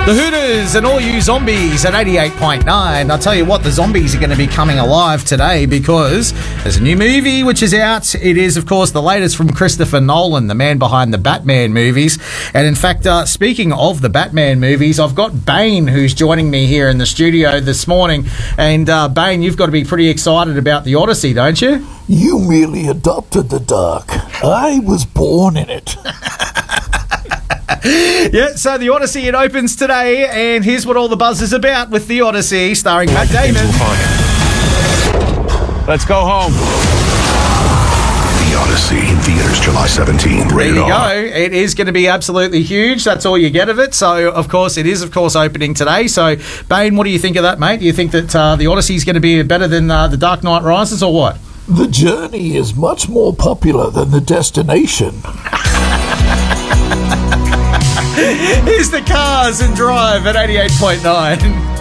The Hooters and all you zombies at 88.9. I'll tell you what, the zombies are going to be coming alive today because there's a new movie which is out. It is, of course, the latest from Christopher Nolan, the man behind the Batman movies. And in fact, speaking of the Batman movies, I've got Bane who's joining me here in the studio this morning. And Bane, you've got to be pretty excited about the Odyssey, don't you? You merely adopted the dark. I was born in it. Yeah, so the Odyssey, it opens today, and here's what all the buzz is about with the Odyssey, starring Matt Damon. Let's go home. The Odyssey in theaters July 17th. There you go. It is going to be absolutely huge. That's all you get of it. So, of course, it is, opening today. So, Bane, what do you think of that, mate? Do you think that the Odyssey is going to be better than The Dark Knight Rises, or what? The journey is much more popular than the destination. Here's the Cars and Drive at 88.9.